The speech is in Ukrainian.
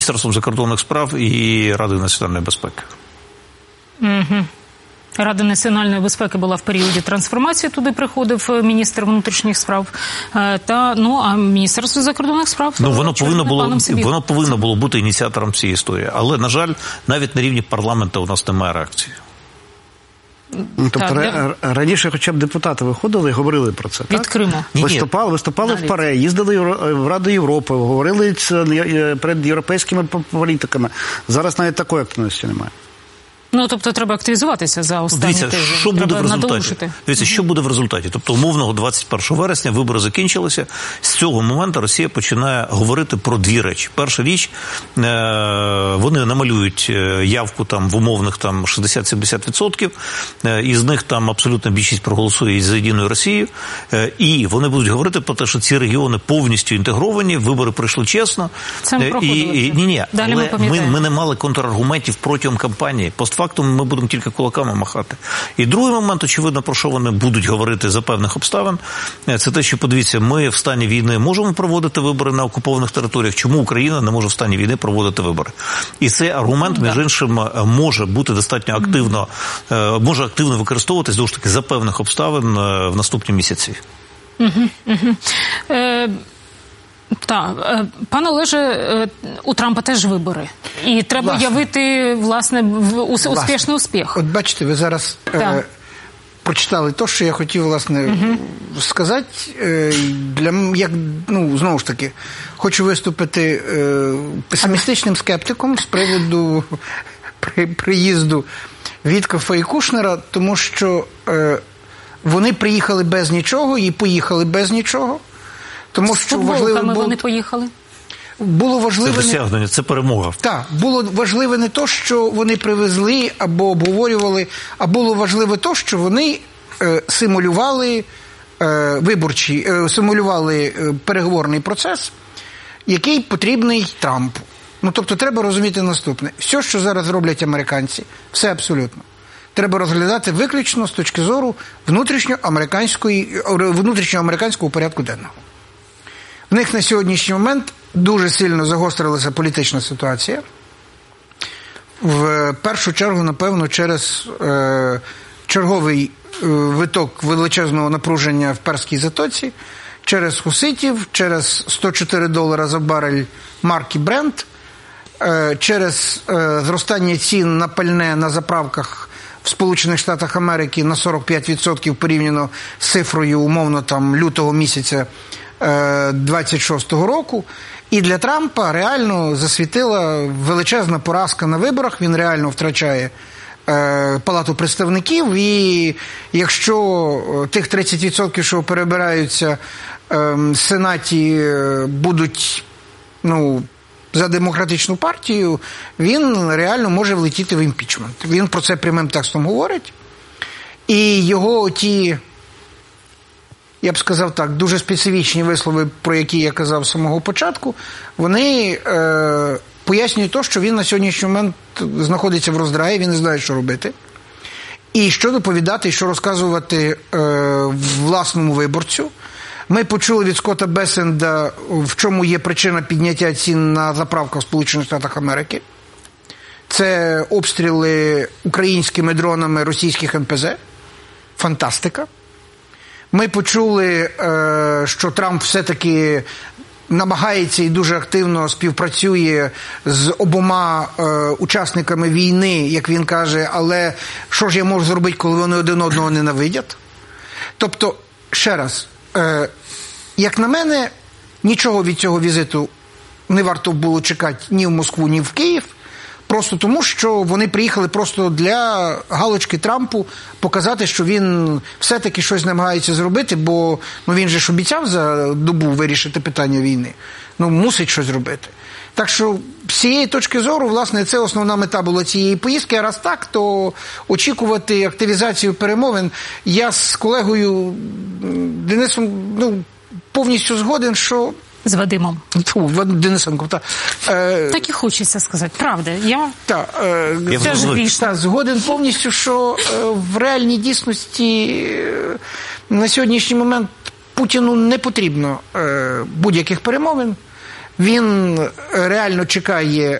Міністерством закордонних справ і Радою національної безпеки. Угу. Рада національної безпеки була в періоді трансформації, туди приходив міністр внутрішніх справ, а Міністерство закордонних справ... Воно повинно було бути ініціатором цієї історії, але, на жаль, навіть на рівні парламенту у нас немає реакції. Тобто раніше хоча б депутати виходили і говорили про це, так? Від Криму. Виступали в ПАРЄ, їздили в Раду Європи, говорили перед європейськими політиками. Зараз навіть такої активності немає. Тобто треба активізуватися за останні тижні. Що буде в результаті? Дивіться, що буде в результаті? Тобто, умовного 21 вересня вибори закінчилися. З цього моменту Росія починає говорити про дві речі. Перша річ, вони намалюють явку там в умовних 60-70%, із них там абсолютна більшість проголосує за Єдиною Росією, і вони будуть говорити про те, що ці регіони повністю інтегровані, вибори пройшли чесно. Це ми проходили. Ні, але ми не мали контраргументів протягом кампанії. Постфактум ми будемо тільки кулаками махати. І другий момент, очевидно, про що вони будуть говорити за певних обставин, це те, що, подивіться, ми в стані війни можемо проводити вибори на окупованих територіях. Чому Україна не може в стані війни проводити вибори? І цей аргумент, між іншим, може бути достатньо активно, може активно використовуватись, знову ж таки, за певних обставин в наступні місяці. Так, пане Олеже, у Трампа теж вибори. І треба явити, власне, успішний успіх. От бачите, ви зараз прочитали те, що я хотів, власне, сказати. Знову ж таки, хочу виступити песимістичним скептиком з приводу приїзду Віткофа і Кушнера, тому що вони приїхали без нічого і поїхали без нічого. Тому що важливо вони поїхали? Було важливо... Це досягнення, це перемога. Так, було важливо не те, що вони привезли або обговорювали, а було важливо те, що вони симулювали симулювали переговорний процес, який потрібний Трампу. Тобто треба розуміти наступне. Все, що зараз роблять американці, все абсолютно, треба розглядати виключно з точки зору внутрішньоамериканського порядку денного. В них на сьогоднішній момент дуже сильно загострилася політична ситуація. В першу чергу, напевно, через черговий виток величезного напруження в Перській затоці, через хуситів, через $104 за барель марки Brent, через зростання цін на пальне на заправках в Сполучених Штатах Америки на 45% порівняно з цифрою, умовно, лютого місяця 26-го року. І для Трампа реально засвітила величезна поразка на виборах, він реально втрачає Палату представників, і якщо тих 30%, що перебираються в Сенаті, будуть, за демократичну партію, він реально може влетіти в імпічмент. Він про це прямим текстом говорить. І його я б сказав так, дуже специфічні вислови, про які я казав з самого початку, вони пояснюють те, що він на сьогоднішній момент знаходиться в роздраї, він не знає, що робити. І що доповідати, і що розказувати власному виборцю. Ми почули від Скотта Бессенда, в чому є причина підняття цін на заправках в Сполучених Штатах Америки. Це обстріли українськими дронами російських НПЗ. Фантастика. Ми почули, що Трамп все-таки намагається і дуже активно співпрацює з обома учасниками війни, як він каже, але що ж я можу зробити, коли вони один одного ненавидять? Тобто, ще раз, як на мене, нічого від цього візиту не варто було чекати ні в Москву, ні в Київ, просто тому, що вони приїхали просто для галочки Трампу показати, що він все-таки щось намагається зробити, бо він же ж обіцяв за добу вирішити питання війни. Мусить щось робити. Так що, з цієї точки зору, власне, це основна мета була цієї поїздки. А раз так, то очікувати активізацію перемовин. Я з колегою Денисом повністю згоден, що... З Вадимом. Денисенком, так. Так і хочеться сказати, правда. Я згоден повністю, що в реальній дійсності на сьогоднішній момент Путіну не потрібно будь-яких перемовин. Він реально чекає